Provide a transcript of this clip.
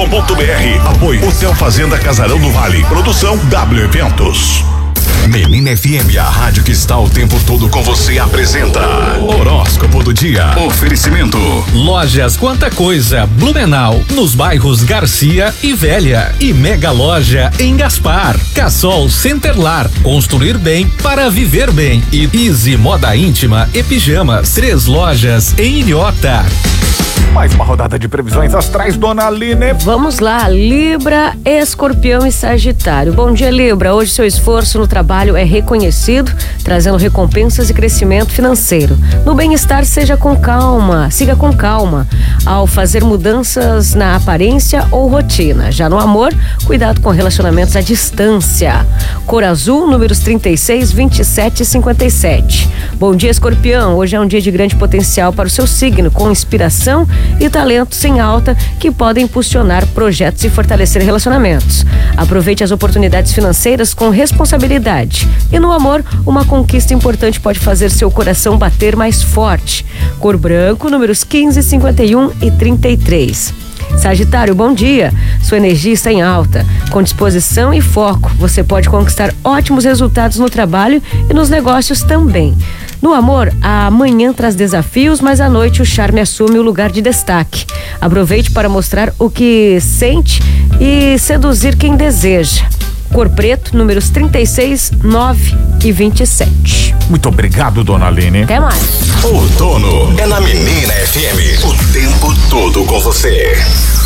Apoio Hotel Fazenda Casarão do Vale. Produção W Eventos. Menina FM, a rádio que está o tempo todo com você, apresenta Horóscopo do Dia. Oferecimento Lojas Quanta Coisa, Blumenau, nos bairros Garcia e Velha, e Mega Loja em Gaspar. Cassol Centerlar, construir bem para viver bem, e Easy Moda Íntima e Pijamas, 3 lojas em Ilhota. Mais uma rodada de previsões astrais, dona Aline. Vamos lá, Libra, Escorpião e Sagitário. Bom dia, Libra. Hoje seu esforço no trabalho é reconhecido, trazendo recompensas e crescimento financeiro. No bem-estar, siga com calma ao fazer mudanças na aparência ou rotina. Já no amor, cuidado com relacionamentos à distância. Cor azul, números 36, 27 e 57. Bom dia, Escorpião. Hoje é um dia de grande potencial para o seu signo, com inspiração e talentos em alta que podem impulsionar projetos e fortalecer relacionamentos. Aproveite as oportunidades financeiras com responsabilidade. E no amor, uma conquista importante pode fazer seu coração bater mais forte. Cor branco, números 15, 51 e 33. Sagitário, bom dia. Sua energia está em alta. Com disposição e foco, você pode conquistar ótimos resultados no trabalho e nos negócios também. No amor, a manhã traz desafios, mas à noite o charme assume o lugar de destaque. Aproveite para mostrar o que sente e seduzir quem deseja. Cor preto, números 36, 9 e 27. Muito obrigado, dona Aline. Até mais. Outono é na Menina FM. O tempo todo com você.